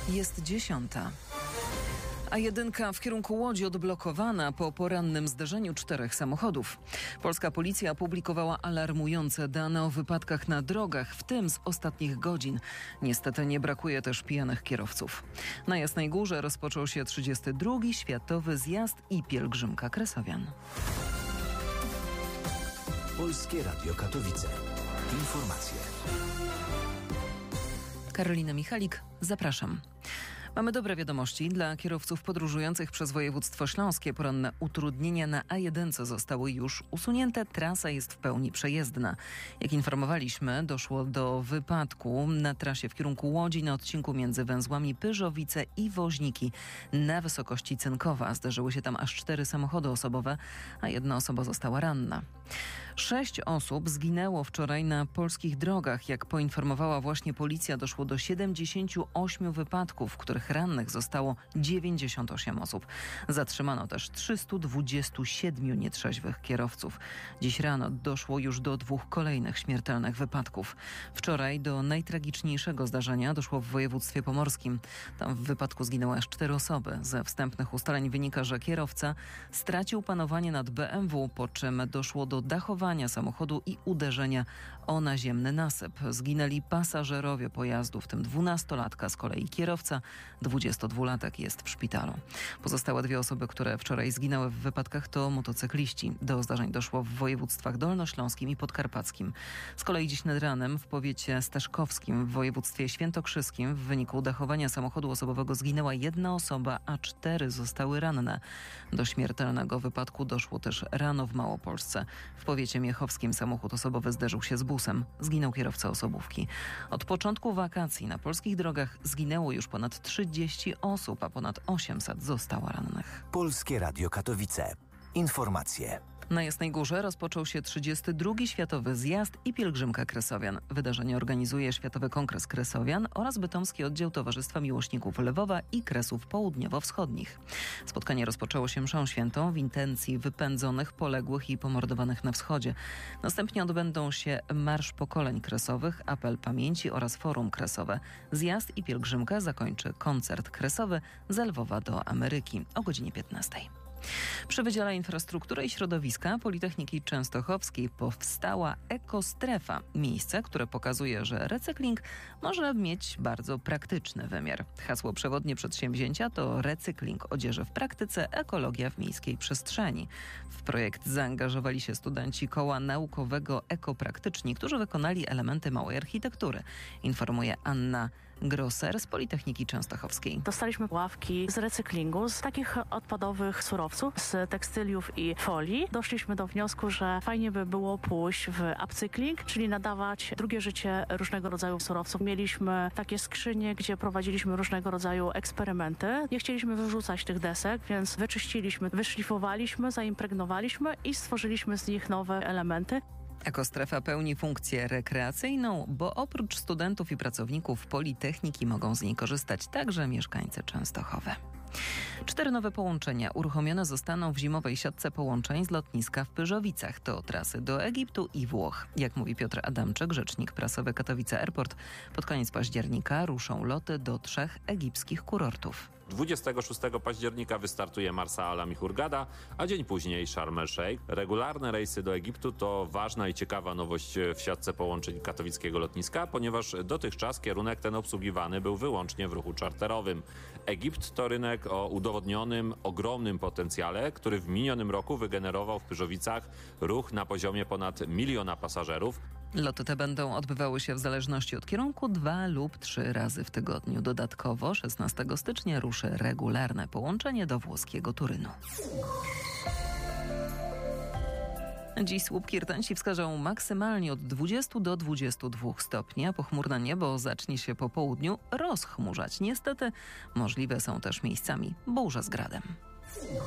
Jest 10. A1 w kierunku Łodzi odblokowana po porannym zdarzeniu 4 samochodów. Polska policja opublikowała alarmujące dane o wypadkach na drogach, w tym z ostatnich godzin. Niestety nie brakuje też pijanych kierowców. Na Jasnej Górze rozpoczął się 32. Światowy Zjazd i Pielgrzymka Kresowian. Polskie Radio Katowice. Informacje. Karolina Michalik, zapraszam. Mamy dobre wiadomości dla kierowców podróżujących przez województwo śląskie. Poranne utrudnienia na A1 zostały już usunięte. Trasa jest w pełni przejezdna. Jak informowaliśmy, doszło do wypadku na trasie w kierunku Łodzi na odcinku między węzłami Pyrzowice i Woźniki na wysokości Cynkowa. Zdarzyły się tam aż 4 samochody osobowe, a 1 osoba została ranna. 6 osób zginęło wczoraj na polskich drogach. Jak poinformowała właśnie policja, doszło do 78 wypadków, w których rannych zostało 98 osób. Zatrzymano też 327 nietrzeźwych kierowców. Dziś rano doszło już do 2 kolejnych śmiertelnych wypadków. Wczoraj do najtragiczniejszego zdarzenia doszło w województwie pomorskim. Tam w wypadku zginęły aż 4 osoby. Ze wstępnych ustaleń wynika, że kierowca stracił panowanie nad BMW, po czym doszło do dachowania samochodu i uderzenia o naziemny nasyp. Zginęli pasażerowie pojazdu, w tym 12-latka, z kolei kierowca. 22-latek jest w szpitalu. Pozostałe 2 osoby, które wczoraj zginęły w wypadkach, to motocykliści. Do zdarzeń doszło w województwach dolnośląskim i podkarpackim. Z kolei dziś nad ranem w powiecie steszkowskim w województwie świętokrzyskim w wyniku dachowania samochodu osobowego zginęła 1 osoba, a 4 zostały ranne. Do śmiertelnego wypadku doszło też rano w Małopolsce. W powiecie miechowskim samochód osobowy zderzył się z busem. Zginął kierowca osobówki. Od początku wakacji na polskich drogach zginęło już ponad 30 osób, a ponad 800 zostało rannych. Polskie Radio Katowice. Informacje. Na Jasnej Górze rozpoczął się 32. Światowy Zjazd i Pielgrzymka Kresowian. Wydarzenie organizuje Światowy Kongres Kresowian oraz Bytomski Oddział Towarzystwa Miłośników Lwowa i Kresów Południowo-Wschodnich. Spotkanie rozpoczęło się mszą świętą w intencji wypędzonych, poległych i pomordowanych na wschodzie. Następnie odbędą się Marsz Pokoleń Kresowych, Apel Pamięci oraz Forum Kresowe. Zjazd i pielgrzymka zakończy koncert kresowy z Lwowa do Ameryki o godzinie 15. Przy Wydziale Infrastruktury i Środowiska Politechniki Częstochowskiej powstała ekostrefa. Miejsce, które pokazuje, że recykling może mieć bardzo praktyczny wymiar. Hasło przewodnie przedsięwzięcia to recykling odzieży w praktyce, ekologia w miejskiej przestrzeni. W projekt zaangażowali się studenci Koła Naukowego Ekopraktyczni, którzy wykonali elementy małej architektury. Informuje Anna Grosser z Politechniki Częstochowskiej. Dostaliśmy ławki z recyklingu, z takich odpadowych surowców, z tekstyliów i folii. Doszliśmy do wniosku, że fajnie by było pójść w upcykling, czyli nadawać drugie życie różnego rodzaju surowców. Mieliśmy takie skrzynie, gdzie prowadziliśmy różnego rodzaju eksperymenty. Nie chcieliśmy wyrzucać tych desek, więc wyczyściliśmy, wyszlifowaliśmy, zaimpregnowaliśmy i stworzyliśmy z nich nowe elementy. Ekostrefa pełni funkcję rekreacyjną, bo oprócz studentów i pracowników Politechniki mogą z niej korzystać także mieszkańcy Częstochowy. 4 nowe połączenia uruchomione zostaną w zimowej siatce połączeń z lotniska w Pyrzowicach. To trasy do Egiptu i Włoch. Jak mówi Piotr Adamczyk, rzecznik prasowy Katowice Airport, pod koniec października ruszą loty do 3 egipskich kurortów. 26 października wystartuje Marsa Alam i Hurghada, a dzień później Sharm el-Sheikh. Regularne rejsy do Egiptu to ważna i ciekawa nowość w siatce połączeń katowickiego lotniska, ponieważ dotychczas kierunek ten obsługiwany był wyłącznie w ruchu czarterowym. Egipt to rynek o udowodnionym, ogromnym potencjale, który w minionym roku wygenerował w Pyrzowicach ruch na poziomie ponad 1 miliona pasażerów. Loty te będą odbywały się w zależności od kierunku 2 lub 3 razy w tygodniu. Dodatkowo 16 stycznia ruszy regularne połączenie do włoskiego Turynu. Dziś słupki rtęci wskażą maksymalnie od 20 do 22 stopni, a pochmurne niebo zacznie się po południu rozchmurzać. Niestety możliwe są też miejscami burze z gradem.